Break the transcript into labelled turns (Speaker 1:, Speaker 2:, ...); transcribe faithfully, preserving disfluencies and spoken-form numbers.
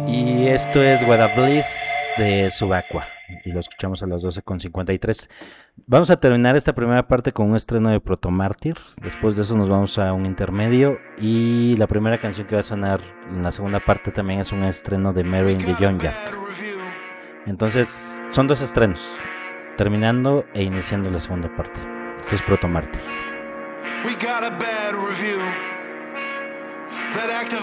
Speaker 1: Y esto es What a Bliss de Subaqua. Y lo escuchamos a las doce con cincuenta y tres. Vamos a terminar esta primera parte con un estreno de Protomártir. Después de eso nos vamos a un intermedio. Y la primera canción que va a sonar en la segunda parte también es un estreno de Mary in the Young Jack. Entonces son dos estrenos, terminando e iniciando la segunda parte. Esto es Protomártir.
Speaker 2: We got a bad review. That act of